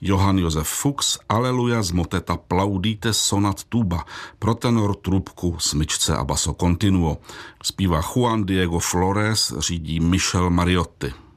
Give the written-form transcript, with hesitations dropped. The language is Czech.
Johann Josef Fuchs, Aleluja z moteta Plaudite sonat tuba, pro tenor, trubku, smyčce a basso continuo. Zpívá Juan Diego Flores, řídí Michel Mariotti.